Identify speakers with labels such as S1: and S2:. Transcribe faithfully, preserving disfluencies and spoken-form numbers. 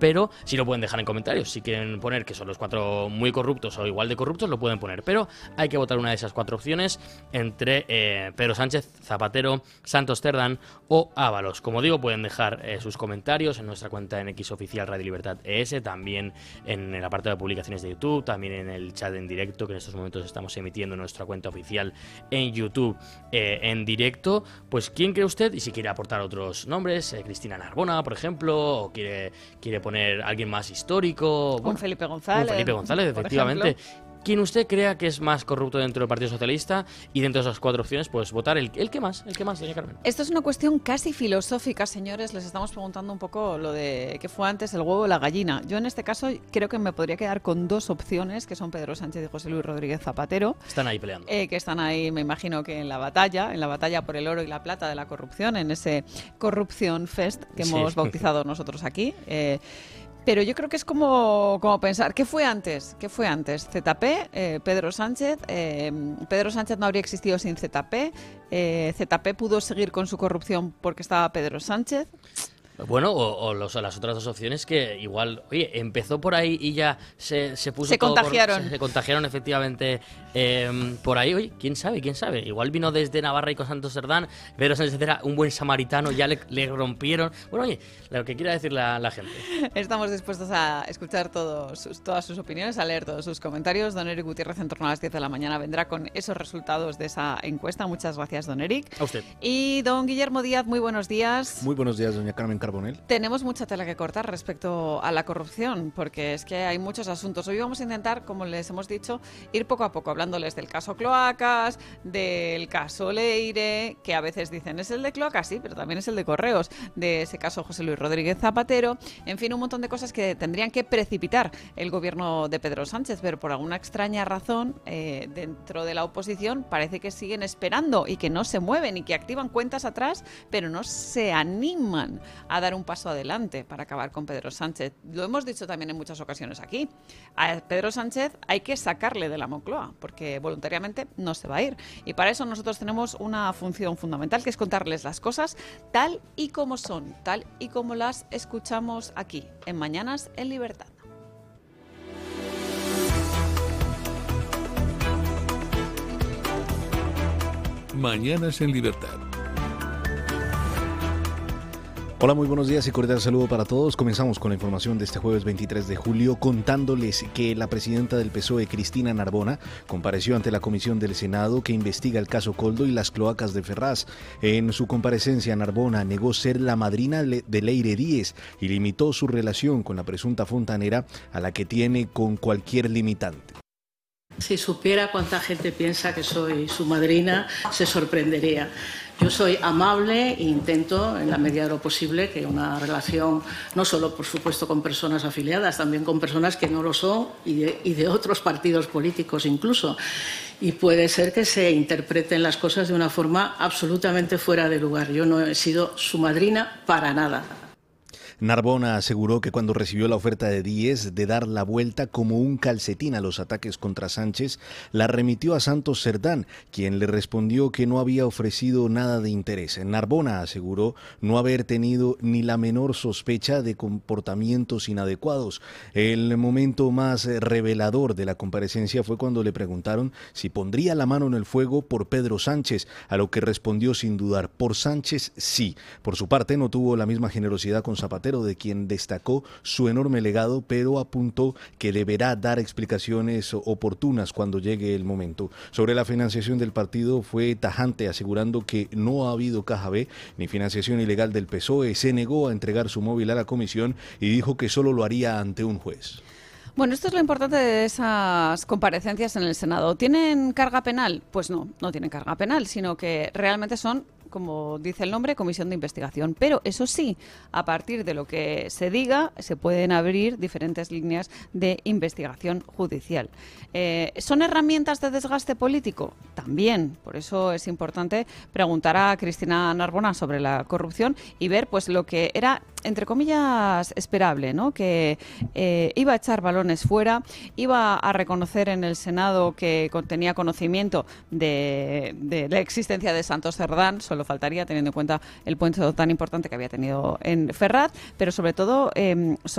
S1: pero sí lo pueden dejar en comentarios. Si quieren poner que son los cuatro muy corruptos o igual de corruptos, lo pueden poner, pero hay que votar una de esas cuatro opciones entre eh, Pedro Sánchez, Zapatero, Santos Cerdán o Ábalos. Como digo, pueden dejar eh, sus comentarios en nuestra cuenta en X oficial Radio Libertad E S, también en el apartado de publicaciones de YouTube, también en el chat en directo que en estos momentos estamos emitiendo en nuestra cuenta oficial en YouTube eh, en directo. Pues ¿quién cree usted? Y si quiere aportar otros nombres, eh, Cristina Narbona, por ejemplo, o quiere, quiere poner a alguien más histórico.
S2: Un
S1: bueno,
S2: Felipe González.
S1: Un Felipe González, efectivamente. Quien usted crea que es más corrupto dentro del Partido Socialista, y dentro de esas cuatro opciones, pues votar el, el que más, el que más, doña Carmen.
S2: Esto es una cuestión casi filosófica, señores. Les estamos preguntando un poco lo de qué fue antes, el huevo o la gallina. Yo en este caso creo que me podría quedar con dos opciones, que son Pedro Sánchez y José Luis Rodríguez Zapatero.
S1: Están ahí peleando.
S2: Eh, que están ahí, me imagino que en la batalla, en la batalla por el oro y la plata de la corrupción, en ese Corrupción Fest que hemos sí. bautizado nosotros aquí. Eh, Pero yo creo que es como, como pensar, ¿qué fue antes? ¿Qué fue antes? Z P, eh, Pedro Sánchez. Eh, Pedro Sánchez no habría existido sin Z P. Eh, Z P pudo seguir con su corrupción porque estaba Pedro Sánchez.
S1: Bueno, o, o los, las otras dos opciones que igual, oye, empezó por ahí y ya se, se puso
S2: Se
S1: todo
S2: contagiaron.
S1: Por, se, se contagiaron efectivamente eh, por ahí. Oye, quién sabe, quién sabe. Igual vino desde Navarra y con Santos Cerdán, Pedro Sánchez era un buen samaritano, ya le, le rompieron. Bueno, oye, lo que quiera decir la, la gente.
S2: Estamos dispuestos a escuchar todos sus, todas sus opiniones, a leer todos sus comentarios. Don Eric Gutiérrez en torno a las diez de la mañana vendrá con esos resultados de esa encuesta. Muchas gracias, don Eric.
S1: A usted.
S2: Y don Guillermo Díaz, muy buenos días.
S3: Muy buenos días, doña Carmen Carbonell.
S2: Tenemos mucha tela que cortar respecto a la corrupción, porque es que hay muchos asuntos. Hoy vamos a intentar, como les hemos dicho, ir poco a poco, hablándoles del caso Cloacas, del caso Leire, que a veces dicen es el de Cloacas, sí, pero también es el de Correos, de ese caso José Luis Rodríguez Zapatero, en fin, un montón de cosas que tendrían que precipitar el gobierno de Pedro Sánchez, pero por alguna extraña razón, eh, dentro de la oposición parece que siguen esperando y que no se mueven y que activan cuentas atrás, pero no se animan a dar un paso adelante para acabar con Pedro Sánchez. Lo hemos dicho también en muchas ocasiones aquí. A Pedro Sánchez hay que sacarle de la Moncloa, porque voluntariamente no se va a ir. Y para eso nosotros tenemos una función fundamental, que es contarles las cosas tal y como son, tal y como las escuchamos aquí, en Mañanas en Libertad.
S4: Mañanas en Libertad.
S3: Hola, muy buenos días y cordial saludo para todos. Comenzamos con la información de este jueves veintitrés de julio, contándoles que la presidenta del P S O E, Cristina Narbona, compareció ante la comisión del Senado que investiga el caso Coldo y las cloacas de Ferraz. En su comparecencia, Narbona negó ser la madrina de Leire Díez y limitó su relación con la presunta fontanera a la que tiene con cualquier limitante.
S5: Si supiera cuánta gente piensa que soy su madrina, se sorprendería. Yo soy amable e intento, en la medida de lo posible, que una relación, no solo, por supuesto, con personas afiliadas, también con personas que no lo son y de, y de otros partidos políticos incluso. Y puede ser que se interpreten las cosas de una forma absolutamente fuera de lugar. Yo no he sido su madrina para nada.
S3: Narbona aseguró que cuando recibió la oferta de Díez de dar la vuelta como un calcetín a los ataques contra Sánchez, la remitió a Santos Cerdán, quien le respondió que no había ofrecido nada de interés. Narbona aseguró no haber tenido ni la menor sospecha de comportamientos inadecuados. El momento más revelador de la comparecencia fue cuando le preguntaron si pondría la mano en el fuego por Pedro Sánchez, a lo que respondió sin dudar: por Sánchez sí. Por su parte, no tuvo la misma generosidad con Zapatero, de quien destacó su enorme legado, pero apuntó que deberá dar explicaciones oportunas cuando llegue el momento. Sobre la financiación del partido, fue tajante, asegurando que no ha habido caja B ni financiación ilegal del P S O E. Se negó a entregar su móvil a la comisión y dijo que solo lo haría ante un juez.
S2: Bueno, esto es lo importante de esas comparecencias en el Senado. ¿Tienen carga penal? Pues no, no tienen carga penal, sino que realmente son, como dice el nombre, comisión de investigación. Pero eso sí, a partir de lo que se diga, se pueden abrir diferentes líneas de investigación judicial. Eh, ¿Son herramientas de desgaste político? También. Por eso es importante preguntar a Cristina Narbona sobre la corrupción y ver pues lo que era, entre comillas, esperable, ¿no? Que eh, iba a echar balones fuera, iba a reconocer en el Senado que tenía conocimiento de, de la existencia de Santos Cerdán, solo faltaría, teniendo en cuenta el puesto tan importante que había tenido en Ferraz, pero sobre todo eh,